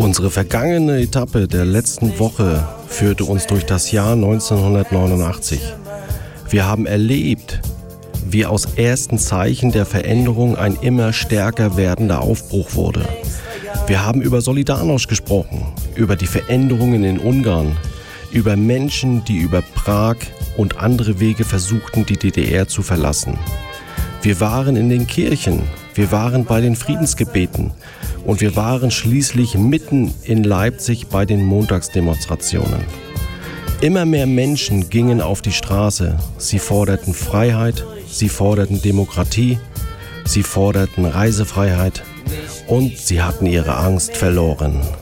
Unsere vergangene Etappe der letzten Woche führte uns durch das Jahr 1989. Wir haben erlebt, wie aus ersten Zeichen der Veränderung ein immer stärker werdender Aufbruch wurde. Wir haben über Solidarność gesprochen, über die Veränderungen in Ungarn, über Menschen, die über Prag und andere Wege versuchten, die DDR zu verlassen. Wir waren in den Kirchen, wir waren bei den Friedensgebeten und wir waren schließlich mitten in Leipzig bei den Montagsdemonstrationen. Immer mehr Menschen gingen auf die Straße. Sie forderten Freiheit, sie forderten Demokratie, sie forderten Reisefreiheit und sie hatten ihre Angst verloren.